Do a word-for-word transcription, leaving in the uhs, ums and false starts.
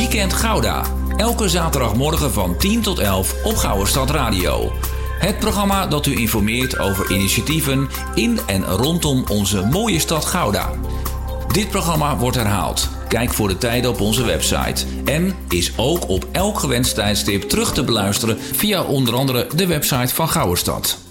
Weekend Gouda. Elke zaterdagmorgen van tien tot elf op Gouwerstad Radio. Het programma dat u informeert over initiatieven in en rondom onze mooie stad Gouda. Dit programma wordt herhaald. Kijk voor de tijden op onze website. En is ook op elk gewenst tijdstip terug te beluisteren via onder andere de website van Gouwerstad.